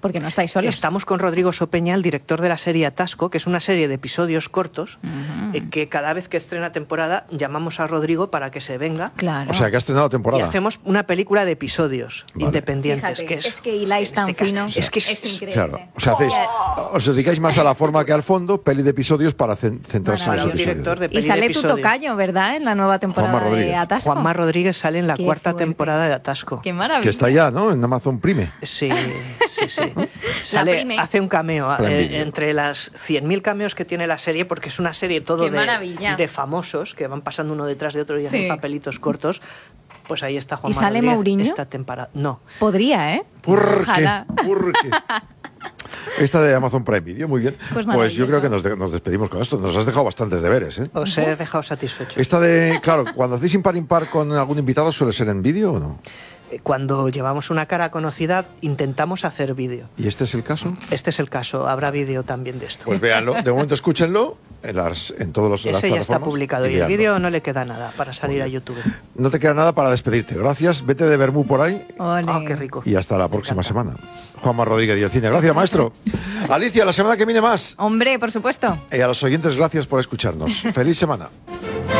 porque no estáis solos. Estamos con Rodrigo Sopeña, el director de la serie Atasco, que es una serie de episodios cortos, que cada vez que estrena temporada llamamos a Rodrigo para que se venga. Claro. O sea, que ha estrenado temporada. Y hacemos una película de episodios independientes. Fíjate, que es que hiláis tan fino. Es que es increíble. Claro, o sea, os dedicáis más a la forma que al fondo, peli de episodios para centrarse en los un director episodios. de Y peli de sale tu episodio. tocayo, ¿verdad? En la nueva temporada Juanma Rodríguez. de Atasco. Juanma Rodríguez sale en la Qué cuarta fuerte. temporada de Atasco. Qué maravilla. Que está ya, ¿no? En Amazon Prime. Sí. Prime. Sale, hace un cameo Prime Video. entre las 100.000 cameos que tiene la serie, porque es una serie todo Qué maravilla. de famosos que van pasando uno detrás de otro y Sí. hacen papelitos cortos. Pues ahí está Juanma ¿Y sale Rodríguez Mourinho? esta temporada. No. Podría, ¿eh? ¿Por qué? Ojalá. ¿Por qué? Esta de Amazon Prime Video, muy bien. Pues Yo creo que maravilloso. nos despedimos con esto. Nos has dejado bastantes deberes, ¿eh? Os he dejado satisfechos. Esta de, claro, cuando hacéis impar con algún invitado, ¿suele ser en vídeo o no? Cuando llevamos una cara conocida, intentamos hacer vídeo. ¿Y este es el caso? Este es el caso. Habrá vídeo también de esto. Pues véanlo. De momento escúchenlo en todos los Ese ya está plataformas publicado y el véanlo. vídeo no le queda nada para salir a YouTube. No te queda nada para despedirte. Gracias. Vete de Bermú por ahí Ole. Ah, qué rico. y hasta la próxima semana. Juanma Rodríguez y el cine. Gracias, maestro. Alicia, la semana que viene más. Hombre, por supuesto. Y a los oyentes, gracias por escucharnos. Feliz semana.